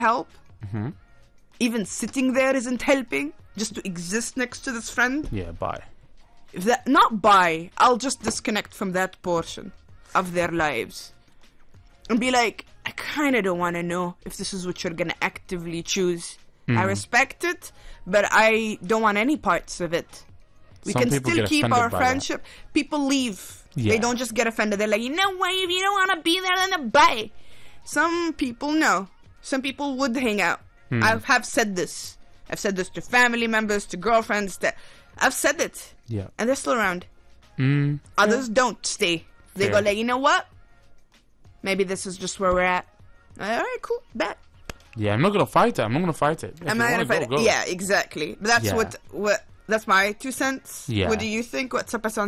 help. Even sitting there isn't helping. Just to exist next to this friend. Yeah, bye. If that, not bye. I'll just disconnect from that portion of their lives. And be like, I kind of don't want to know if this is what you're going to actively choose. I respect it, but I don't want any parts of it. We Some can people still get keep offended our by friendship. People leave. Yeah. They don't just get offended. They're like, you know what? If you don't want to be there, then bye. Some people, no. Some people would hang out. I have said this. I've said this to family members, to girlfriends. I've said it. Yeah. And they're still around. Others don't stay. They Fair. go like, you know what? Maybe this is just where we're at. All right, cool. Bet. Yeah, I'm not gonna fight it. I'm not gonna fight it. If I'm you not wanna gonna fight go, it. go. Yeah, exactly. But that's Yeah. what that's my 2 cents. Yeah. What do you think? WhatsApp us on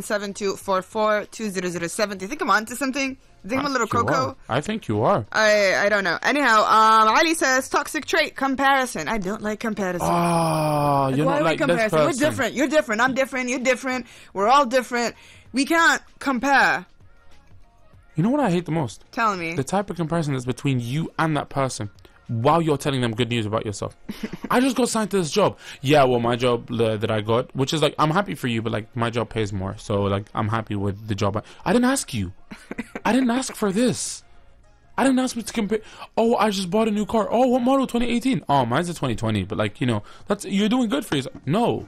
7244-2007. Do you think I'm onto something? Do you think I'm a little You cocoa? are. I think you are. I don't know. Anyhow, Ali says toxic trait comparison. I don't like comparison. Oh, you're Why not are we like this comparison? person. We're different. You're different. I'm different. You're different. We're all different. We can't compare. You know what I hate the most? Tell me. The type of comparison that's between you and that person while you're telling them good news about yourself. I just got signed to this job. Yeah, well, my job that I got, which is like, I'm happy for you, but like, my job pays more. So like, I'm happy with the job. I didn't ask you. I didn't ask for this. I didn't ask me to compare. Oh, I just bought a new car. Oh, what model? 2018. Oh, mine's a 2020. But like, you know, you're doing good for yourself. No.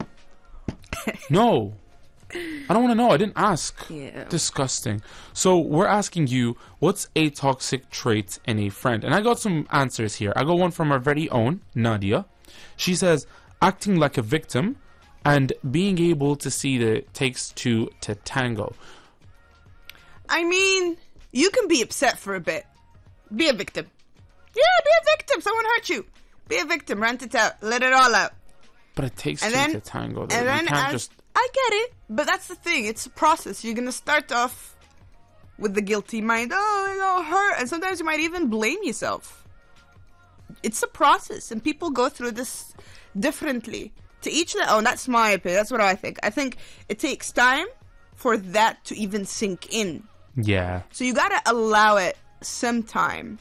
No. I don't want to know. I didn't ask. Yeah. Disgusting. So we're asking you, what's a toxic trait in a friend? And I got some answers here. I got one from our very own Nadia. She says, acting like a victim and being able to see that it takes two to tango. I mean, you can be upset for a bit. Be a victim. Yeah, be a victim. Someone hurt you. Be a victim. Rant it out. Let it all out. But it takes And two then- to tango. Though. And You then can't as just... I get it, but that's the thing. It's a process. You're gonna start off with the guilty mind. Oh, it all hurt, and sometimes you might even blame yourself. It's a process, and people go through this differently. To each their own. That's my opinion. That's what I think. I think it takes time for that to even sink in. Yeah. So you gotta allow it some time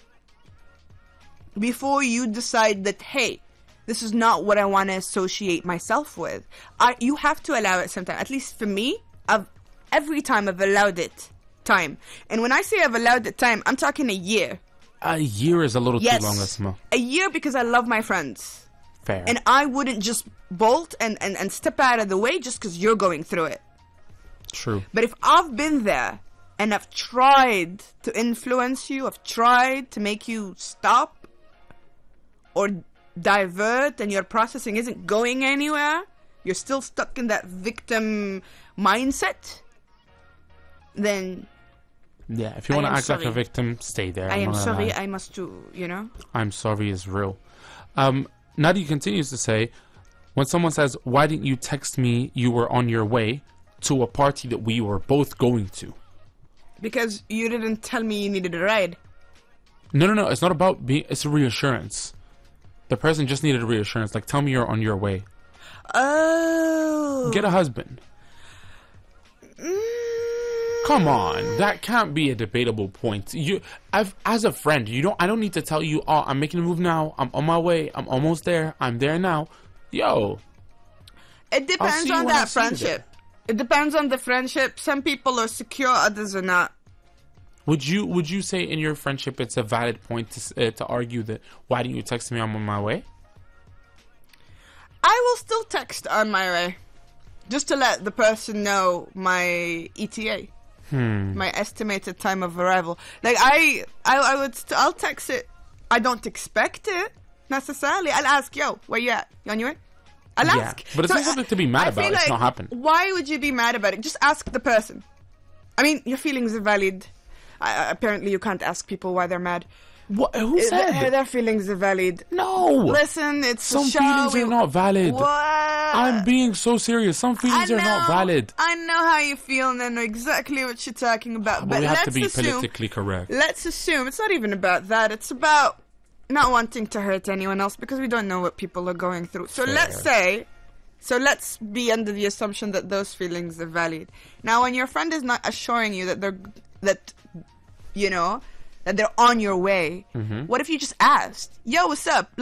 before you decide that, hey, this is not what I want to associate myself with. You have to allow it some time. At least for me, every time I've allowed it time. And when I say I've allowed it time, I'm talking a year. A year is a little Yes. too long, Asma. A year because I love my friends. Fair. And I wouldn't just bolt and step out of the way just because you're going through it. True. But if I've been there and I've tried to influence you, I've tried to make you stop or divert, and your processing isn't going anywhere, you're still stuck in that victim mindset, then Yeah, if you I want to am act like a sorry. victim, stay there. I I'm am not gonna sorry, lie. I must do, I'm sorry is real. Nadia continues to say, when someone says, why didn't you text me you were on your way to a party that we were both going to? because you didn't tell me you needed a ride. No, it's not about being, it's a reassurance. The person just needed a reassurance, like, tell me you're on your way. Oh. Get a husband. Come on, that can't be a debatable point. As a friend, I don't need to tell you, oh, I'm making a move now, I'm on my way, I'm almost there, I'm there now. Yo. It I'll depends see you on when I that see you friendship. It depends on the friendship. Some people are secure, others are not. Would you say in your friendship it's a valid point to argue that, why didn't you text me, I'm on my way? I will still text on my way, just to let the person know my ETA, my estimated time of arrival. Like I'll text it. I don't expect it necessarily. I'll ask, yo, where you at? You on your way? I'll Yeah, ask. but it's So not something to be mad I about. feel It's like, not happened. Why would you be mad about it? Just ask the person. I mean, your feelings are valid. Apparently, you can't ask people why they're mad. What? Who said? Their feelings are valid. No. Listen, it's Some a show. feelings are not valid. What? I'm being so serious. Some feelings are not valid. I know how you feel, and I know exactly what you're talking about. But we have let's to be assume, politically correct. Let's assume it's not even about that. It's about not wanting to hurt anyone else because we don't know what people are going through. So Fair. let's be under the assumption that those feelings are valid. Now, when your friend is not assuring you that that they're on your way, what if you just asked, yo, what's up?